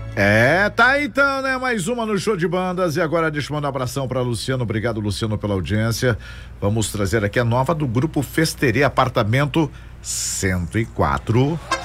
Tá então, né? Mais uma no Show de Bandas. E agora deixa eu mandar um abração pra Luciano. Obrigado, Luciano, pela audiência. Vamos trazer aqui a nova do grupo Festeria, apartamento 104.